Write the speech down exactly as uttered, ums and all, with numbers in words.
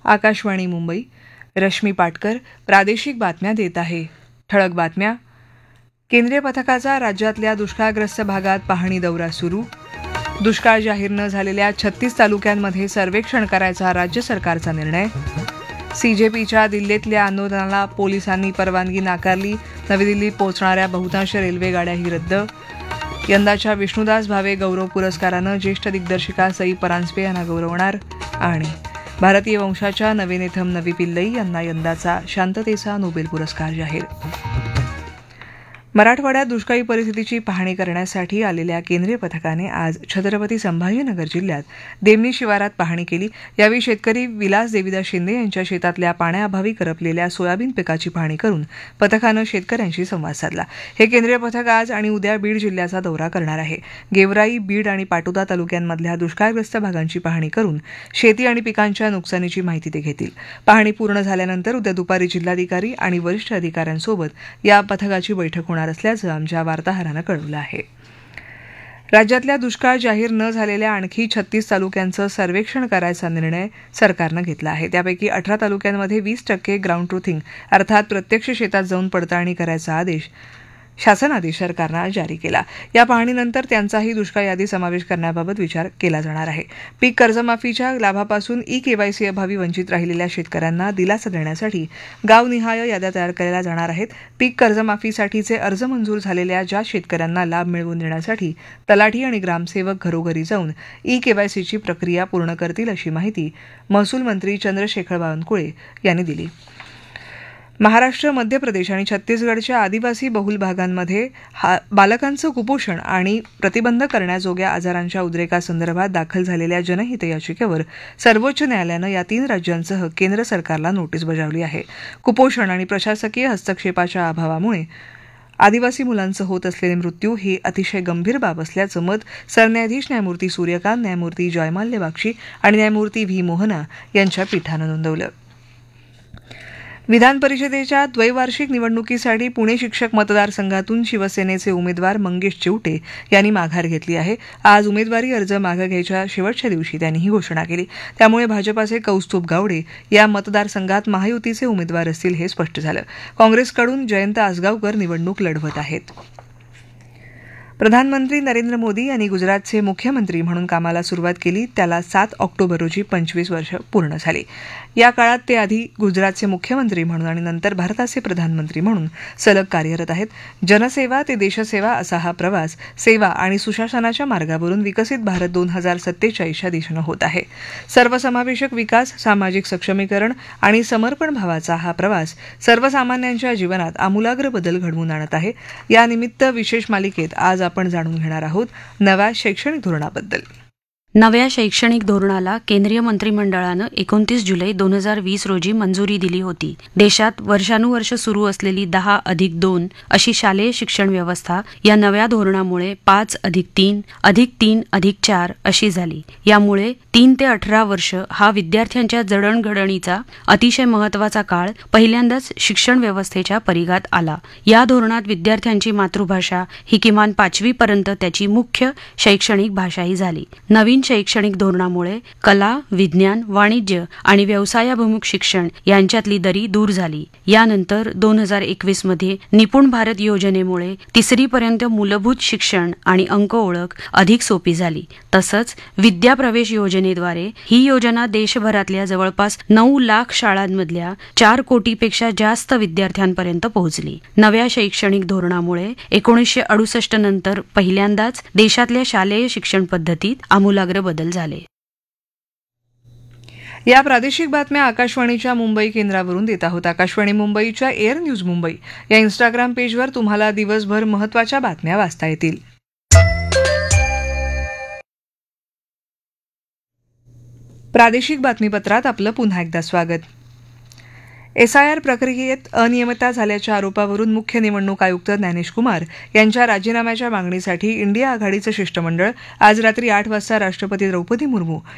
आकाशवाणी मुंबई. रश्मी पाटकर प्रादेशिक बातम्या देत आहे. ठळक बातम्या. केंद्रीय पथकाचा राज्यातल्या दुष्काळग्रस्त भागात पाहणी दौरा सुरू. दुष्काळ जाहीर न झालेल्या छत्तीस तालुक्यांमध्ये सर्वेक्षण करायचा राज्य सरकारचा निर्णय. सीजेपीच्या दिल्लीतल्या आंदोलनाला पोलिसांनी परवानगी नाकारली. नवी दिल्लीत पोहोचणाऱ्या बहुतांश रेल्वे गाड्याही रद्द. यंदाच्या विष्णुदास भावे गौरव पुरस्कारानं ज्येष्ठ दिग्दर्शिका सई परांजपे यांना गौरवणार. आणि भारतीय वंशाच्या नवेनेथम नवी पिल्लई यांना यंदाचा शांततेचा नोबेल पुरस्कार जाहीर. मराठवाड्यात दुष्काळी परिस्थितीची पाहणी करण्यासाठी आलेल्या केंद्रीय पथकाने आज छत्रपती संभाजीनगर जिल्ह्यात देमणी शिवारात पाहणी केली. यावेळी शेतकरी विलास देविदास शिंदे यांच्या शेतातल्या पाण्याअभावी करपलेल्या सोयाबीन पिकाची पाहणी करून पथकानं शेतकऱ्यांशी संवाद साधला. हे केंद्रीय पथक आज आणि उद्या बीड जिल्ह्याचा दौरा करणार आहे. गेवराई, बीड आणि पाटोदा तालुक्यांमधल्या दुष्काळग्रस्त भागांची पाहणी करून शेती आणि पिकांच्या नुकसानीची माहिती ते घेतील. पाहणी पूर्ण झाल्यानंतर उद्या दुपारी जिल्हाधिकारी आणि वरिष्ठ अधिकाऱ्यांसोबत या पथकाची बैठक होणार असल्याचं आमच्या वार्ताहरानं कळवलं आहे. राज्यातल्या दुष्काळ जाहीर न झालेल्या आणखी छत्तीस तालुक्यांचं सर्वेक्षण करायचा निर्णय सरकारनं घेतला आहे. त्यापैकी अठरा तालुक्यांमध्ये वीस टक्के ग्राउंड ट्रुथिंग अर्थात प्रत्यक्ष शेतात जाऊन पडताळणी करायचा आदेश शासनादेश सरकारनं जारी केला. या पाहणीनंतर त्यांचाही दुष्काळ यादी समावेश करण्याबाबत विचार केला जाणार आहे. पीक कर्जमाफीच्या लाभापासून ई केवायसी अभावी वंचित राहिलेल्या शेतकऱ्यांना दिलासा देण्यासाठी गावनिहाय याद्या तयार केल्या जाणार आहेत. पीक कर्जमाफीसाठीचे अर्ज मंजूर झालेल्या ज्या शेतकऱ्यांना लाभ मिळवून देण्यासाठी तलाठी आणि ग्रामसेवक घरोघरी जाऊन ई केवायसीची प्रक्रिया पूर्ण करतील अशी माहिती महसूल मंत्री चंद्रशेखर बावनकुळे यांनी दिली. महाराष्ट्र, मध्य प्रदेश आणि छत्तीसगडच्या आदिवासी बहुल भागांमध्ये बालकांचं कुपोषण आणि प्रतिबंध करण्याजोग्या आजारांच्या उद्रेकासंदर्भात दाखल झालेल्या जनहित याचिकेवर सर्वोच्च न्यायालयानं या तीन राज्यांसह केंद्र सरकारला नोटीस बजावली आहे. कुपोषण आणि प्रशासकीय हस्तक्षेपाच्या अभावामुळे आदिवासी मुलांचं होत असलेले मृत्यू ही अतिशय गंभीर बाब असल्याचं मत सरन्यायाधीश न्यायमूर्ती सूर्यकांत, न्यायमूर्ती जयमाल्य बागची आणि न्यायमूर्ती व्ही मोहना यांच्या पीठानं नोंदवलं. विधान परिषदेच्या द्वैवार्षिक निवडणुकीसाठी पुणे शिक्षक मतदारसंघातून शिवसेनेचे उमेदवार मंगेश चिवटे यांनी माघार घेतली आहे. आज उमेदवारी अर्ज मागे घ्यायच्या शेवटच्या दिवशी त्यांनी ही घोषणा केली. त्यामुळे भाजपाचे कौस्तुभ गावडे या मतदारसंघात महायुतीचे उमेदवार असतील हे स्पष्ट झालं. काँग्रेसकडून जयंत आसगावकर निवडणूक लढवत आहेत. प्रधानमंत्री नरेंद्र मोदी यांनी गुजरातचे मुख्यमंत्री म्हणून कामाला सुरुवात केली. त्याला सात ऑक्टोबर रोजी पंचवीस वर्ष पूर्ण झाली. या काळात ते आधी गुजरातचे मुख्यमंत्री म्हणून आणि नंतर भारताचे प्रधानमंत्री म्हणून सलग कार्यरत आहेत. जनसेवा ते देशसेवा असा हा प्रवास सेवा आणि सुशासनाच्या मार्गावरून विकसित भारत दोन हजार सत्तेचाळीसच्या दिशेनं होत आहे. सर्वसमावेशक विकास, सामाजिक सक्षमीकरण आणि समर्पण भावाचा हा प्रवास सर्वसामान्यांच्या जीवनात आमूलाग्र बदल घडवून आणत आहे. यानिमित्त विशेष मालिकेत आज आपण जाणून घेणार आहोत नव्या शैक्षणिक धोरणाबद्दल. नव्या शैक्षणिक धोरणाला केंद्रीय मंत्रिमंडळानं एकोणतीस जुलै दोन हजार वीस रोजी मंजुरी दिली होती. देशात वर्षानुवर्ष सुरू असलेली दहा अधिक दोन अशी शालेय शिक्षण व्यवस्था या नव्या धोरणामुळे पाच अधिक तीन अधिक तीन अधिक चार अशी झाली. यामुळे तीन ते अठरा वर्ष हा विद्यार्थ्यांच्या जडणघडणीचा अतिशय महत्वाचा काळ पहिल्यांदाच शिक्षण व्यवस्थेच्या परिघात आला. या धोरणात विद्यार्थ्यांची मातृभाषा ही किमान पाचवीपर्यंत त्याची मुख्य शैक्षणिक भाषाही झाली. नवीन शैक्षणिक धोरणामुळे कला, विज्ञान, वाणिज्य आणि व्यवसायाभिमुख शिक्षण यांच्यातली दरी दूर झाली. यानंतर दोन हजार एकवीस मध्ये निपुण भारत योजनेमुळे तिसरीपर्यंत मूलभूत शिक्षण आणि अंक ओळख अधिक सोपी झाली. तसंच विद्या प्रवेश योजनेद्वारे ही योजना देशभरातल्या जवळपास नऊ लाख शाळांमधल्या चार कोटीपेक्षा जास्त विद्यार्थ्यांपर्यंत पोहोचली. नव्या शैक्षणिक धोरणामुळे एकोणीसशे अडुसष्ट नंतर पहिल्यांदाच देशातल्या शालेय शिक्षण पद्धतीत आमूलाग्र बदल झाले. या प्रादेशिक बातम्या आकाशवाणीच्या मुंबई केंद्रावरून देत आहोत. आकाशवाणी मुंबईच्या एअर न्यूज मुंबई या इन्स्टाग्राम पेजवर तुम्हाला दिवसभर महत्त्वाच्या बातम्या वाचता येतील. प्रादेशिक बातमीपत्रात आपलं पुन्हा एकदा स्वागत. एसआयआर प्रक्रियेत अनियमितता झाल्याच्या आरोपावरून मुख्य निवडणूक आयुक्त ज्ञानेश कुमार यांच्या राजीनाम्याच्या मागणीसाठी इंडिया आघाडीचं शिष्टमंडळ आज रात्री आठ वाजता राष्ट्रपती द्रौपदी मुर्मू